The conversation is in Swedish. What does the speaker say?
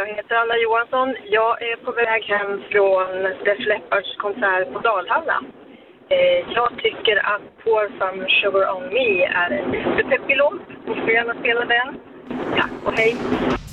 heter Anna Johansson. Jag är på väg hem från Def Leppards konsert på Dalhalla. Jag tycker att Pour Some Sugar On Me är en jättepeppig låt. Ni får gärna spela den. Tack och hej!